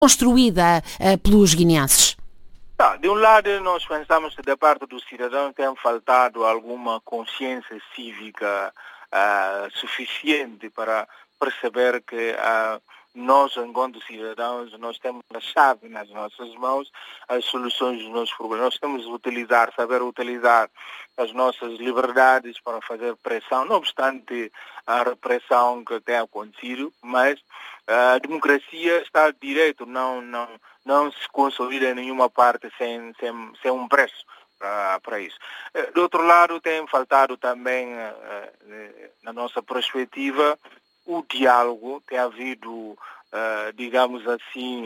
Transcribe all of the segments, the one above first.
construída pelos guineenses? De um lado, nós pensamos que da parte do cidadão tem faltado alguma consciência cívica suficiente para perceber que nós, enquanto cidadãos, nós temos a chave nas nossas mãos, as soluções dos nossos problemas. Nós temos de saber utilizar as nossas liberdades para fazer pressão, não obstante a repressão que tem acontecido, mas a democracia está de direito, não se consolida em nenhuma parte sem um preço para isso. Do outro lado, tem faltado também, na nossa perspectiva, o diálogo. Tem havido, digamos assim,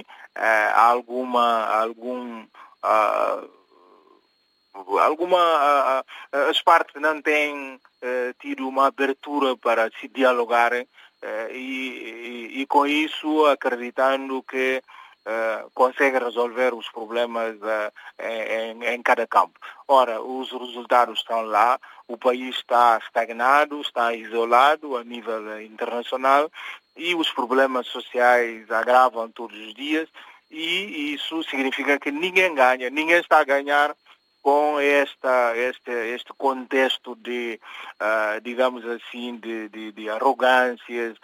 as partes não têm tido uma abertura para se dialogarem e com isso acreditando que consegue resolver os problemas em cada campo. Ora, os resultados estão lá, o país está estagnado, está isolado a nível internacional e os problemas sociais agravam todos os dias e isso significa que ninguém ganha, ninguém está a ganhar com este contexto de, digamos assim, de arrogâncias,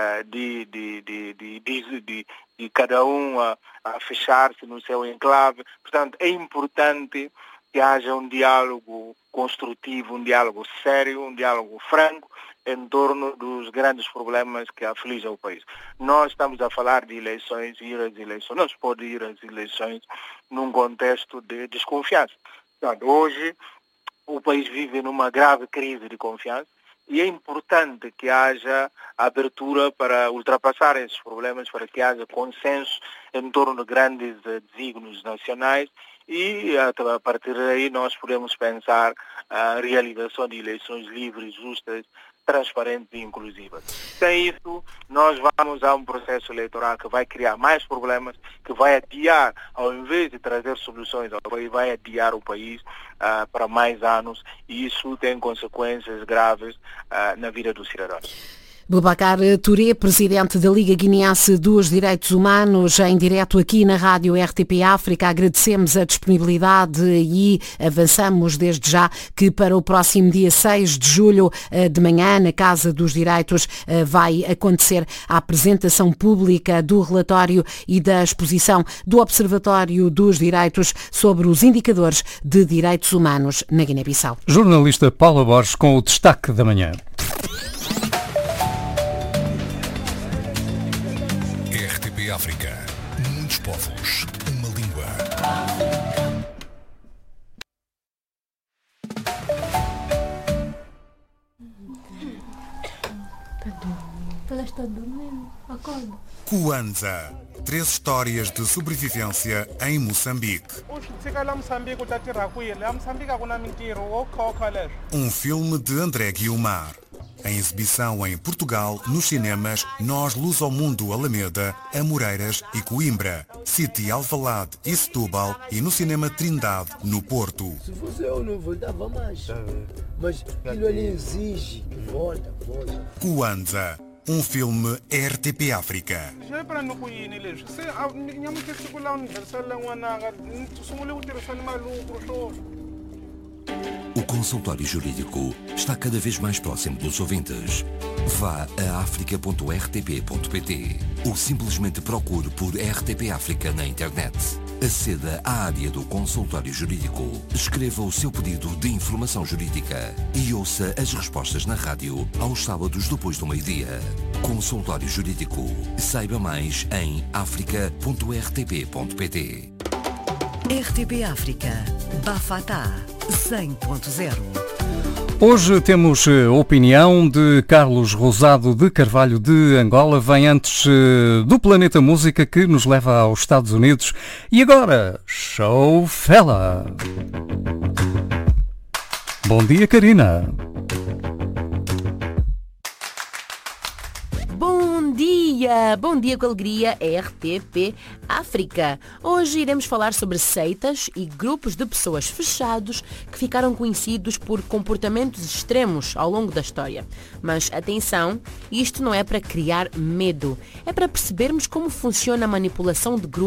de cada um a fechar-se no seu enclave. Portanto, é importante que haja um diálogo construtivo, um diálogo sério, um diálogo franco em torno dos grandes problemas que afligem o país. Nós estamos a falar de eleições, não se pode ir às eleições num contexto de desconfiança. Portanto, hoje o país vive numa grave crise de confiança e é importante que haja abertura para ultrapassar esses problemas, para que haja consenso em torno de grandes desígnios nacionais e a partir daí nós podemos pensar a realização de eleições livres, justas, transparentes e inclusivas. Sem isso, nós vamos a um processo eleitoral que vai criar mais problemas, que vai adiar, ao invés de trazer soluções ao país, vai adiar o país para mais anos e isso tem consequências graves na vida dos cidadãos. Boubacar Touré, presidente da Liga Guineense dos Direitos Humanos, em direto aqui na Rádio RTP África. Agradecemos a disponibilidade e avançamos desde já que para o próximo dia 6 de julho de manhã, na Casa dos Direitos, vai acontecer a apresentação pública do relatório e da exposição do Observatório dos Direitos sobre os indicadores de direitos humanos na Guiné-Bissau. Jornalista Paula Borges com o destaque da manhã. África. Muitos povos, uma língua. Elas estão dormindo. Acorda. Kwanza. 3 histórias de sobrevivência em Moçambique. Um filme de André Guiomar. Em exibição em Portugal, nos cinemas Nós Luz ao Mundo Alameda, Amoreiras e Coimbra, City Alvalade e Setúbal e no cinema Trindade, no Porto. Se fosse eu não voltava mais, mas aquilo ali exige que volta. Kwanza, um filme RTP África. O consultório jurídico está cada vez mais próximo dos ouvintes. Vá a africa.rtp.pt ou simplesmente procure por RTP África na internet. Aceda à área do consultório jurídico, escreva o seu pedido de informação jurídica e ouça as respostas na rádio aos sábados depois do meio-dia. Consultório Jurídico. Saiba mais em africa.rtp.pt. RTP África. Bafatá 100.0. Hoje temos a opinião de Carlos Rosado de Carvalho de Angola. Vem antes do Planeta Música que nos leva aos Estados Unidos. E agora, Show Fella. Bom dia, Karina. Bom dia. Bom dia com alegria, RTP África. Hoje iremos falar sobre seitas e grupos de pessoas fechados que ficaram conhecidos por comportamentos extremos ao longo da história. Mas atenção, isto não é para criar medo, é para percebermos como funciona a manipulação de grupos